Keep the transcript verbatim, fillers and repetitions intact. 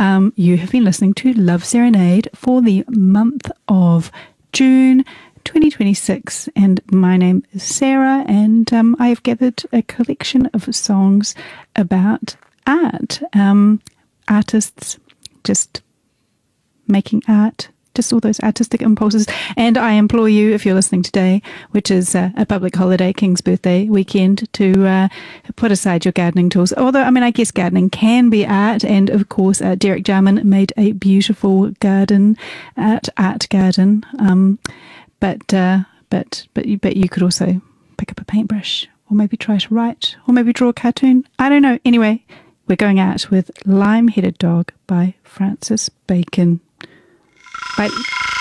Um, you have been listening to Love Serenade for the month of June twenty twenty-six, and my name is Sarah, and um, I have gathered a collection of songs about art, um, artists just making art, just all those artistic impulses. And I implore you, if you're listening today, which is uh, a public holiday, King's birthday weekend, to uh, put aside your gardening tools. Although, I mean, I guess gardening can be art. And of course, uh, Derek Jarman made a beautiful garden, art, art garden. Um, but, uh, but, but, you, but you could also pick up a paintbrush, or maybe try to write, or maybe draw a cartoon. I don't know. Anyway, we're going out with Lime-Headed Dog by Francis Bacon. Bye.